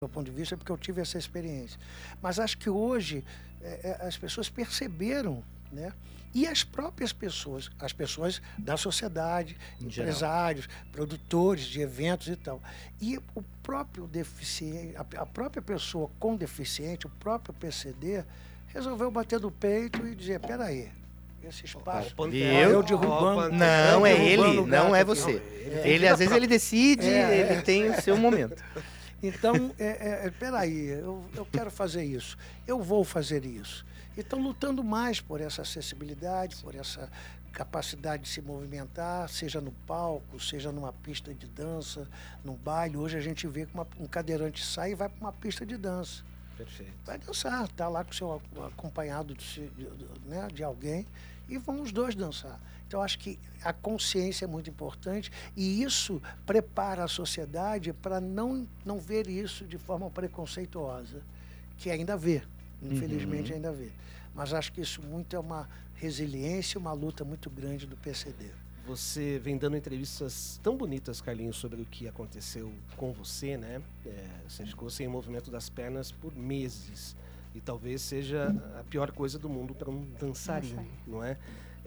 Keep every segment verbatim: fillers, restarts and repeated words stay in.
meu ponto de vista, porque eu tive essa experiência. Mas acho que hoje é, é, as pessoas perceberam, né? E as próprias pessoas, as pessoas da sociedade, Em geral. empresários, produtores de eventos e tal. E o próprio deficiente, a, a própria pessoa com deficiente, o próprio P C D, resolveu bater no peito e dizer, peraí, esse espaço... Viu? eu derrubando... Não, eu é derrubando ele, o gato não é aqui. você. É. Ele, às vezes, ele decide, É, ele é. tem o seu momento. Então, é, é, é, peraí, eu, eu quero fazer isso, eu vou fazer isso. E estão lutando mais por essa acessibilidade, por essa capacidade de se movimentar, seja no palco, seja numa pista de dança, num baile. Hoje a gente vê que uma, um cadeirante sai e vai para uma pista de dança. Perfeito. Vai dançar, está lá com o seu acompanhado de, de, né, de alguém e vão os dois dançar. Então, acho que a consciência é muito importante e isso prepara a sociedade para não, não ver isso de forma preconceituosa, que ainda vê, infelizmente Uhum. ainda vê. Mas acho que isso muito é uma resiliência, uma luta muito grande do P C D. Você vem dando entrevistas tão bonitas, Carlinhos, sobre o que aconteceu com você, né? É, você ficou sem movimento das pernas por meses. E talvez seja a pior coisa do mundo para um dançarino, não é?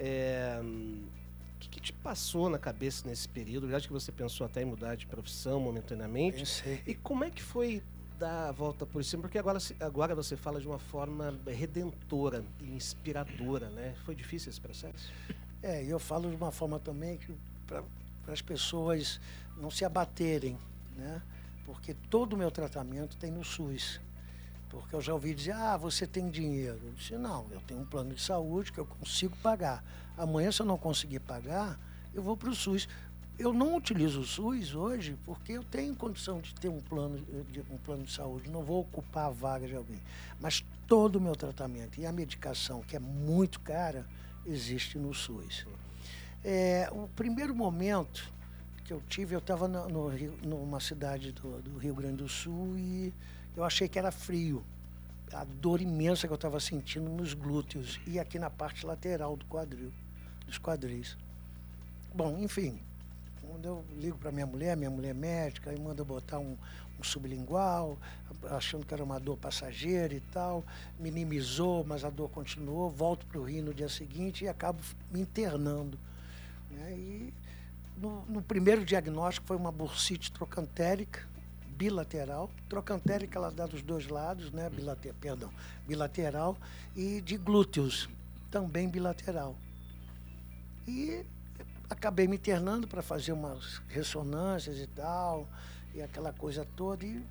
É, o que, que te passou na cabeça nesse período? Verdade que você pensou até em mudar de profissão momentaneamente? Pensei. E como é que foi dar a volta por cima? Porque agora, agora você fala de uma forma redentora e inspiradora, né? Foi difícil esse processo? É, e eu falo de uma forma também que para as pessoas não se abaterem, né? Porque todo o meu tratamento tem no SUS. Porque eu já ouvi dizer, ah, você tem dinheiro. Eu disse, não, eu tenho um plano de saúde que eu consigo pagar. Amanhã, se eu não conseguir pagar, eu vou para o SUS. Eu não utilizo o SUS hoje porque eu tenho condição de ter um plano de, um plano de saúde, não vou ocupar a vaga de alguém. Mas todo o meu tratamento e a medicação, que é muito cara, existe no SUS. É, o primeiro momento que eu tive, eu estava no, no Rio, numa cidade do, do Rio Grande do Sul e eu achei que era frio. A dor imensa que eu estava sentindo nos glúteos e aqui na parte lateral do quadril, dos quadris. Bom, enfim, quando eu ligo para minha mulher, minha mulher é médica, e manda botar um, um sublingual, achando que era uma dor passageira e tal, minimizou, mas a dor continuou, volto para o Rio no dia seguinte e acabo me internando. Né? E no, no primeiro diagnóstico foi uma bursite trocantérica, bilateral, trocantérica ela dá dos dois lados, né? Bilater, perdão, bilateral, e de glúteos, também bilateral. E acabei me internando para fazer umas ressonâncias e tal, e aquela coisa toda, e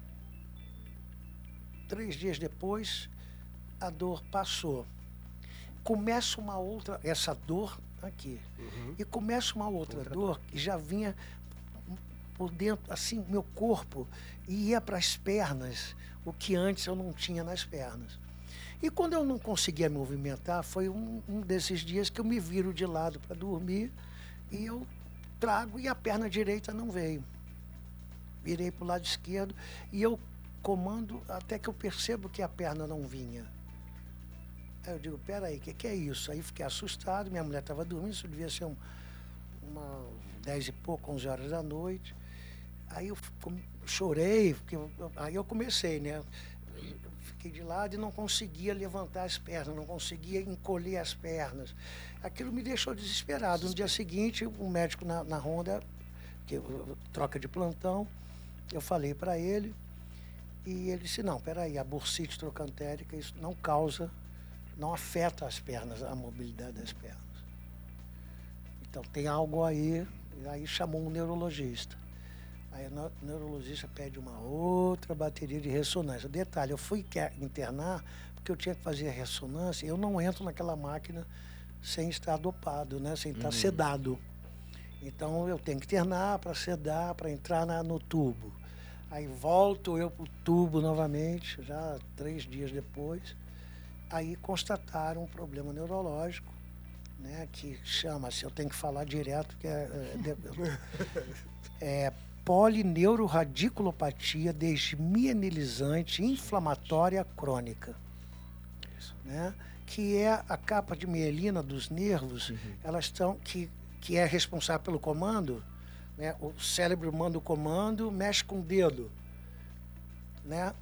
três dias depois a dor passou. Começa uma outra, essa dor aqui, uhum. E começa uma outra, outra dor que já vinha por dentro, assim, meu corpo, e ia para as pernas, o que antes eu não tinha nas pernas. E quando eu não conseguia me movimentar, foi um, um desses dias que eu me viro de lado para dormir, e eu trago e a perna direita não veio. Virei para o lado esquerdo e eu comando até que eu percebo que a perna não vinha. Aí eu digo, peraí, o que, que é isso? Aí fiquei assustado, minha mulher estava dormindo, isso devia ser um, uma dez e pouco, onze horas da noite. Aí eu chorei, porque eu, aí eu comecei, né? Eu fiquei de lado e não conseguia levantar as pernas, não conseguia encolher as pernas. Aquilo me deixou desesperado. No dia seguinte, um médico na, na Ronda, que eu, troca de plantão, eu falei para ele, e ele disse, não, peraí, a bursite trocantérica, isso não causa, não afeta as pernas, a mobilidade das pernas. Então tem algo aí, aí chamou um neurologista. Aí o neurologista pede uma outra bateria de ressonância. Detalhe, eu fui internar porque eu tinha que fazer a ressonância, eu não entro naquela máquina sem estar dopado, né? Sem estar uhum. sedado. Então eu tenho que internar para sedar, para entrar na, no tubo. Aí volto eu para o tubo novamente, já três dias depois. Aí constataram um problema neurológico, né? Que chama-se, eu tenho que falar direto, que é, é, é polineuroradiculopatia desmielinizante inflamatória crônica. Isso. Né? Que é a capa de mielina dos nervos, uhum. elas estão, que, que é responsável pelo comando, né? O cérebro manda o comando, mexe com o dedo. né?